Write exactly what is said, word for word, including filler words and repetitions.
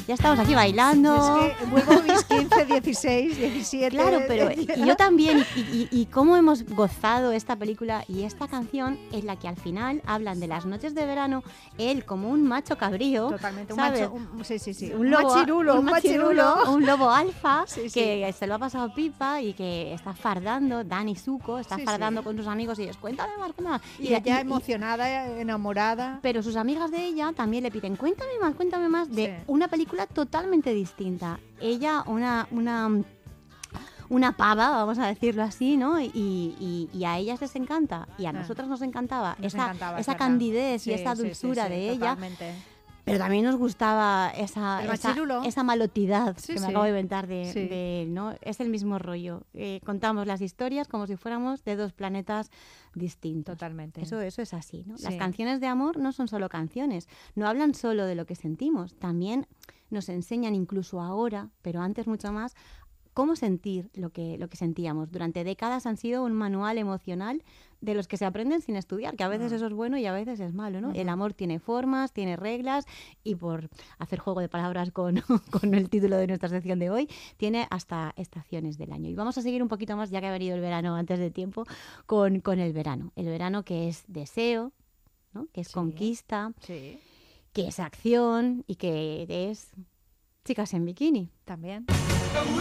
ya estamos aquí bailando. Es que vuelvo a mis quince, dieciséis, diecisiete... Claro, pero y yo también, y, y, y cómo hemos gozado esta película y esta canción en la que al final hablan de las noches de verano, él como un macho cabrío, Totalmente, un ¿sabes? macho, un, sí, sí, sí, un, un lobo, machirulo, un un machirulo, machirulo. un lobo alfa, Sí, sí. que se lo ha pasado pipa y que está fardando, Dani Zuko está Sí, fardando sí. con sus amigos y ellos, cuéntame más, cuéntame más. Y, ella emocionada, enamorada. Pero sus amigas de ella también le piden, cuéntame más, cuéntame más, de Sí. una película totalmente distinta. Ella, una... una una pava, vamos a decirlo así, ¿no? Y, y, y a ellas les encanta, y a Ah. nosotras nos encantaba Nos esa, encantaba, es esa verdad. candidez Sí, y esa sí, sí, dulzura sí, de ella, totalmente. pero también nos gustaba esa, El esa, machirulo. esa malotidad Sí, que me sí. acabo de inventar de, Sí. de él, ¿no? Es el mismo rollo. Eh, contamos las historias como si fuéramos de dos planetas distintos. Totalmente. Eso, eso es así, ¿no? Sí. Las canciones de amor no son solo canciones, no hablan solo de lo que sentimos, también nos enseñan incluso ahora, pero antes mucho más, cómo sentir lo que, lo que sentíamos. Durante décadas han sido un manual emocional de los que se aprenden sin estudiar, que a veces Ah. eso es bueno y a veces es malo, ¿no? Ujú. El amor tiene formas, tiene reglas, y por hacer juego de palabras con, con el título de nuestra sección de hoy, tiene hasta estaciones del año. Y vamos a seguir un poquito más, ya que ha venido el verano antes de tiempo, con, con el verano. El verano que es deseo, ¿no? Que es Sí. conquista, Sí, que es acción y que es chicas en bikini. también.